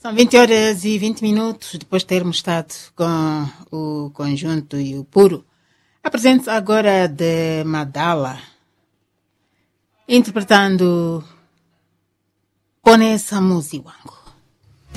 São 20 horas e 20 minutos depois de termos estado com o conjunto e o puro. Apresento agora de Madala, interpretando Ponesa Muzi Wangu.